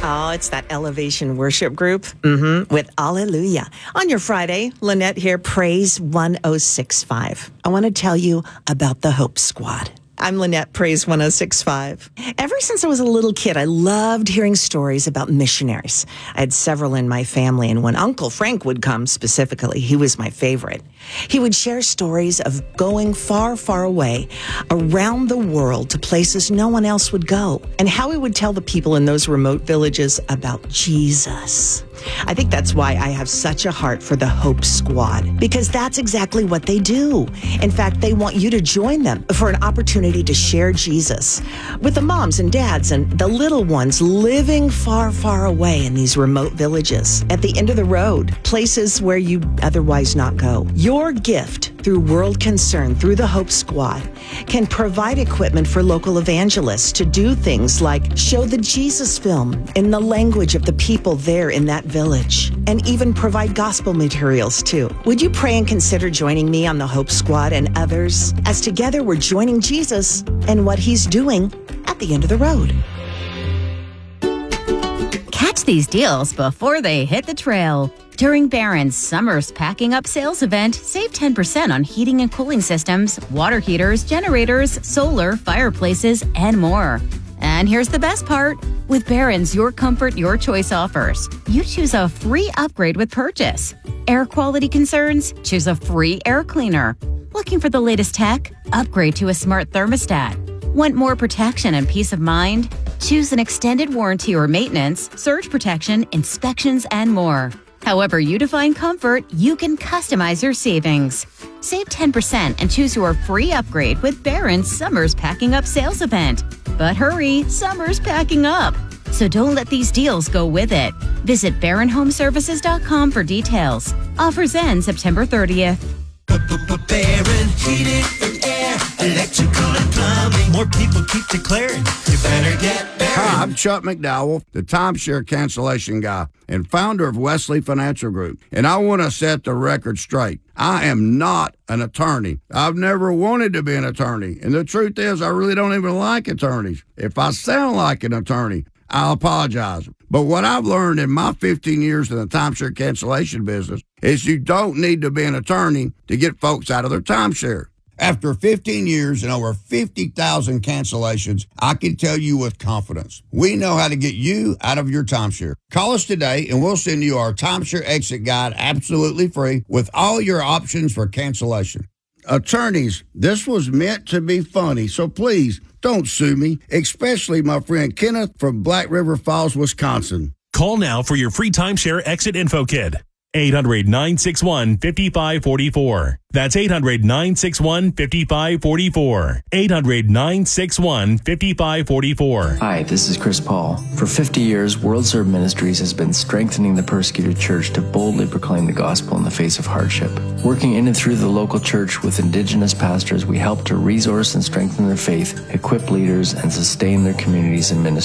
Oh, it's that Elevation Worship Group with Alleluia. On your Friday, Lynette here, Praise 1065. I want to tell you about the Hope Squad. I'm Lynette, Praise 1065. Ever since I was a little kid, I loved hearing stories about missionaries. I had several in my family, and when Uncle Frank would come specifically, he was my favorite. He would share stories of going far, far away around the world to places no one else would go, and how he would tell the people in those remote villages about Jesus. I think that's why I have such a heart for the Hope Squad, because that's exactly what they do. In fact, they want you to join them for an opportunity to share Jesus with the moms and dads and the little ones living far, far away in these remote villages at the end of the road, places where you otherwise not go. Your gift through World Concern, through the Hope Squad, can provide equipment for local evangelists to do things like show the Jesus film in the language of the people there in that village, and even provide gospel materials too. Would you pray and consider joining me on the Hope Squad and others, as together we're joining Jesus and what he's doing at the end of the road? Catch these deals before they hit the trail. During Barron's Summer's Packing Up sales event, save 10% on heating and cooling systems, water heaters, generators, solar, fireplaces, and more. And here's the best part. With Barron's Your Comfort, Your Choice offers, you choose a free upgrade with purchase. Air quality concerns? Choose a free air cleaner. Looking for the latest tech? Upgrade to a smart thermostat. Want more protection and peace of mind? Choose an extended warranty or maintenance, surge protection, inspections, and more. However you define comfort, you can customize your savings. Save 10% and choose your free upgrade with Barron's Summer's Packing Up sales event. But hurry, summer's packing up. So don't let these deals go with it. Visit BarronHomeservices.com for details. Offers end September 30th. Barron Heating and Air, Electrical and Plumbing. More people keep declaring, you better get Barron. Hi, I'm Chuck McDowell, the timeshare cancellation guy and founder of Wesley Financial Group. And I want to set the record straight. I am not an attorney. I've never wanted to be an attorney. And the truth is, I really don't even like attorneys. If I sound like an attorney, I'll apologize. But what I've learned in my 15 years in the timeshare cancellation business is you don't need to be an attorney to get folks out of their timeshare. After 15 years and over 50,000 cancellations, I can tell you with confidence, we know how to get you out of your timeshare. Call us today and we'll send you our timeshare exit guide absolutely free with all your options for cancellation. Attorneys, this was meant to be funny, so please don't sue me, especially my friend Kenneth from Black River Falls, Wisconsin. Call now for your free timeshare exit info kit. 800-961-5544. That's 800-961-5544. 800-961-5544. Hi, this is Chris Paul. For 50 years, World Serve Ministries has been strengthening the persecuted church to boldly proclaim the gospel in the face of hardship. Working in and through the local church with indigenous pastors, we help to resource and strengthen their faith, equip leaders, and sustain their communities and ministries.